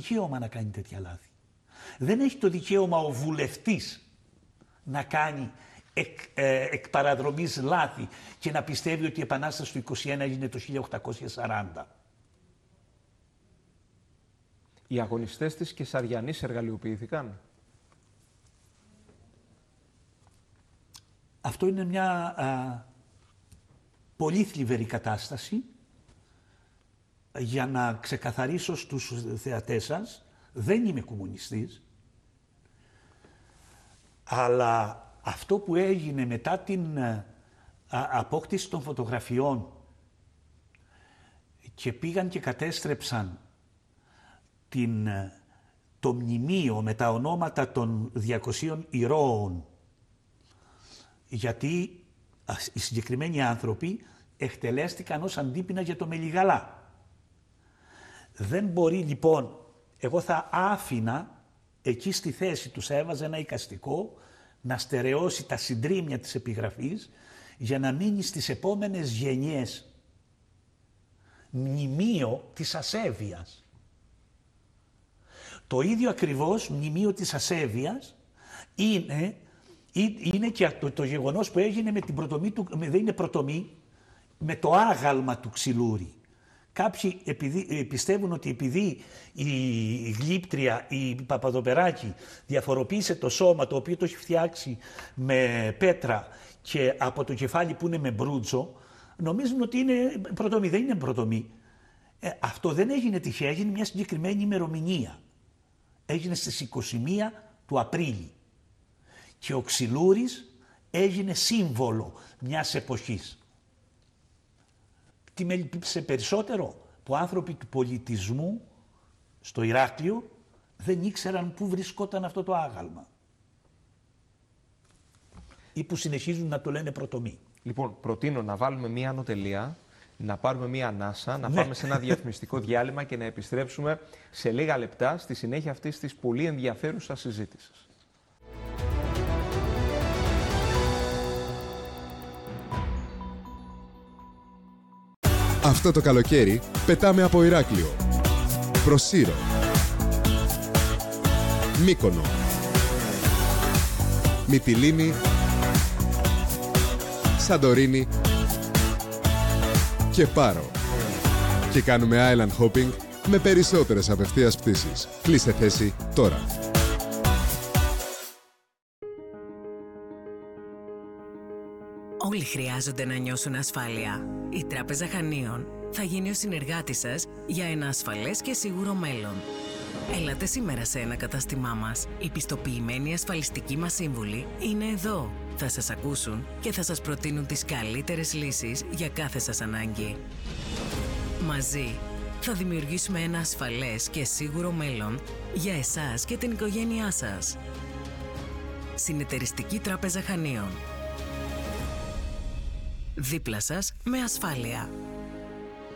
δικαίωμα να κάνει τέτοια λάθη. Δεν έχει το δικαίωμα ο βουλευτής να κάνει εκ παραδρομής λάθη και να πιστεύει ότι η Επανάσταση του 1921 έγινε το 1840. Οι αγωνιστές της Κεσαριανής εργαλειοποιήθηκαν. Αυτό είναι μια πολύ θλιβερή κατάσταση. Για να ξεκαθαρίσω στους θεατές σας, δεν είμαι κομμουνιστής, αλλά αυτό που έγινε μετά την απόκτηση των φωτογραφιών και πήγαν και κατέστρεψαν το μνημείο με τα ονόματα των 200 ηρώων, γιατί οι συγκεκριμένοι άνθρωποι εκτελέστηκαν ως αντίπεινα για το Μελιγαλά. Δεν μπορεί λοιπόν, εγώ θα άφηνα εκεί στη θέση τους, έβαζε ένα εικαστικό να στερεώσει τα συντρίμμια της επιγραφής για να μείνει στις επόμενες γενιές μνημείο της ασέβειας. Το ίδιο ακριβώς μνημείο της ασέβειας είναι και το γεγονός που έγινε με την προτομή του, δεν είναι προτομή, με το άγαλμα του Ξυλούρη. Κάποιοι πιστεύουν ότι επειδή η γλύπτρια, η Παπαδοπεράκη διαφοροποίησε το σώμα, το οποίο το έχει φτιάξει με πέτρα και από το κεφάλι που είναι με μπρούτσο, νομίζουν ότι είναι προτομή. Δεν είναι προτομή. Αυτό δεν έγινε τυχαία, έγινε μια συγκεκριμένη ημερομηνία. Έγινε στις 21 του Απρίλη. Και ο Ξυλούρης έγινε σύμβολο μιας εποχής. Τι με λυπήσε περισσότερο, που άνθρωποι του πολιτισμού στο Ηράκλειο δεν ήξεραν πού βρισκόταν αυτό το άγαλμα. Ή που συνεχίζουν να το λένε προτομή. Λοιπόν, προτείνω να βάλουμε μία ανωτελεία, να πάρουμε μία ανάσα, να πάμε σε ένα διαφημιστικό διάλειμμα και να επιστρέψουμε σε λίγα λεπτά στη συνέχεια αυτής της πολύ ενδιαφέρουσας συζήτησης. Αυτό το καλοκαίρι πετάμε από Ηράκλειο, προς Σύρο, Μύκονο, Μυτιλήνη, Σαντορίνη και Πάρο. Και κάνουμε island hopping με περισσότερες απευθείας πτήσεις. Κλείστε θέση τώρα. Όλοι χρειάζονται να νιώσουν ασφάλεια. Η Τράπεζα Χανίων θα γίνει ο συνεργάτης σας για ένα ασφαλές και σίγουρο μέλλον. Έλατε σήμερα σε ένα κατάστημά μας. Οι πιστοποιημένοι ασφαλιστικοί μας σύμβουλοι είναι εδώ. Θα σας ακούσουν και θα σας προτείνουν τις καλύτερες λύσεις για κάθε σας ανάγκη. Μαζί θα δημιουργήσουμε ένα ασφαλές και σίγουρο μέλλον για εσάς και την οικογένειά σας. Συνεταιριστική Τράπεζα Χανίων. Δίπλα σας με ασφάλεια.